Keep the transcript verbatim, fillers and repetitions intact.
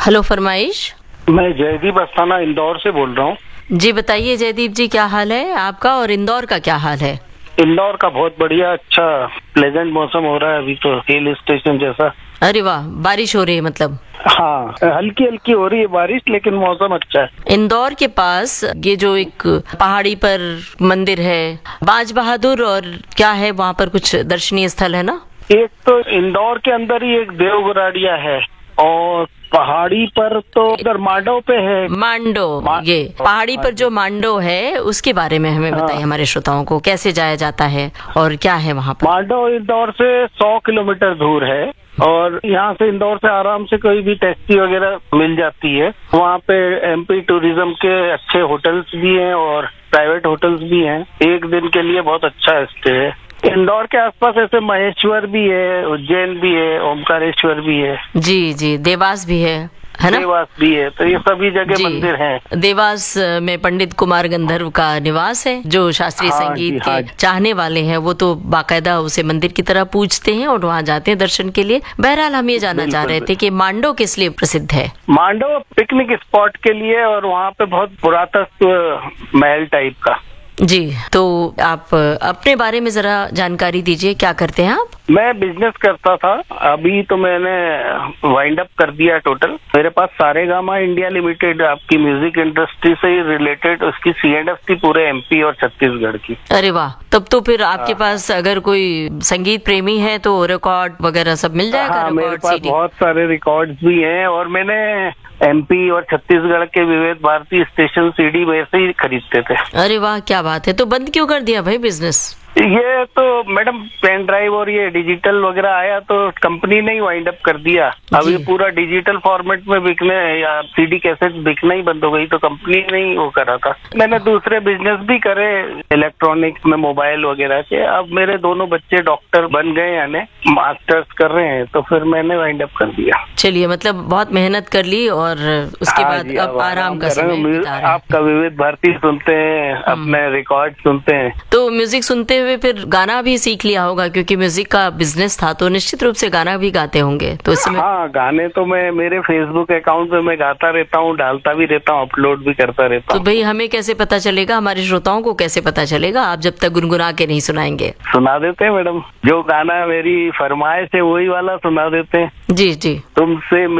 Hello, फरमाइश। मैं जयदीप अस्थाना इंदौर से बोल रहा हूँ। जी बताइए जयदीप जी, क्या हाल है आपका और इंदौर का क्या हाल है? इंदौर का बहुत बढ़िया, अच्छा प्लेजेंट मौसम हो रहा है अभी तो, हिल स्टेशन जैसा। अरे वाह, बारिश हो रही है मतलब? हाँ, हल्की हल्की हो रही है बारिश, लेकिन मौसम अच्छा है। इंदौर के पास ये जो एक पहाड़ी पर मंदिर है बाज बहादुर, और क्या है वहाँ पर कुछ दर्शनीय स्थल है ना? एक तो इंदौर के अंदर ही एक देवगराड़िया है, और पहाड़ी पर तो उधर मांडव पे है। मांडो, मा... ये पहाड़ी पर जो मांडो है उसके बारे में हमें बताइए, हाँ। हमारे श्रोताओं को कैसे जाया जाता है और क्या है वहाँ पर? मांडव इंदौर से सौ किलोमीटर दूर है, और यहाँ से इंदौर से आराम से कोई भी टैक्सी वगैरह मिल जाती है। वहाँ पे एमपी टूरिज्म के अच्छे होटल्स भी हैं और प्राइवेट होटल्स भी हैं। एक दिन के लिए बहुत अच्छा स्टे है। इंदौर के आसपास ऐसे महेश्वर भी है, उज्जैन भी है, ओमकारेश्वर भी है। जी जी, देवास भी है है ना? देवास भी है, तो ये सभी जगह मंदिर हैं। देवास में पंडित कुमार गंधर्व का निवास है। जो शास्त्रीय हाँ संगीत जी, के हाँ चाहने वाले हैं वो तो बाकायदा उसे मंदिर की तरह पूजते हैं और वहाँ जाते हैं दर्शन के लिए। बहरहाल हम ये जानना चाह रहे थे कि मांडो किस लिए प्रसिद्ध है? मांडो पिकनिक स्पॉट के लिए, और वहाँ पे बहुत पुरातत्व महल टाइप का। जी, तो आप अपने बारे में जरा जानकारी दीजिए, क्या करते हैं आप? मैं बिजनेस करता था, अभी तो मैंने वाइंड अप कर दिया टोटल। मेरे पास सारेगामा इंडिया लिमिटेड, आपकी म्यूजिक इंडस्ट्री से ही रिलेटेड उसकी सी एंड एफ थी पूरे एमपी और छत्तीसगढ़ की। अरे वाह, तब तो फिर आपके पास अगर कोई संगीत प्रेमी है तो रिकॉर्ड वगैरह सब मिल जाएगा। हाँ, रिकॉर्ड, मेरे पास सीडी। बहुत सारे रिकॉर्ड्स भी हैं, और मैंने एमपी और छत्तीसगढ़ के विविध भारती स्टेशन सीडी वैसे ही खरीदते थे। अरे वाह, क्या बात है। तो बंद क्यों कर दिया भाई बिजनेस? ये तो मैडम पेन ड्राइव और ये डिजिटल वगैरह आया तो कंपनी ने ही वाइंड अप कर दिया। अब ये पूरा डिजिटल फॉर्मेट में बिकने या सीडी कैसेट बिकना ही बंद हो गई, तो कंपनी ने ही वो करा था। मैंने दूसरे बिजनेस भी करे इलेक्ट्रॉनिक में, मोबाइल वगैरह के। अब मेरे दोनों बच्चे डॉक्टर बन गए, यानी मास्टर्स कर रहे हैं, तो फिर मैंने वाइंड अप कर दिया। चलिए, मतलब बहुत मेहनत कर ली और उसके हाँ बाद जी, अब आराम का समय बिता रहे हैं। आपका विविध भारती सुनते हैं, अपने रिकॉर्ड सुनते हैं। तो म्यूजिक सुनते हुए फिर गाना भी सीख लिया होगा, क्योंकि म्यूजिक का बिजनेस था तो निश्चित रूप से गाना भी गाते होंगे। तो इस समय हाँ, गाने तो मैं मेरे फेसबुक अकाउंट पे मैं गाता रहता हूँ, डालता भी रहता हूँ, अपलोड भी करता रहता हूँ। तो भाई हमें कैसे पता चलेगा, हमारे श्रोताओं को कैसे पता चलेगा, आप जब तक गुनगुना के नहीं सुनाएंगे? सुना देते हैं मैडम, जो गाना मेरी फरमाइश है वही वाला सुना देते हैं। जी जी। तुमसे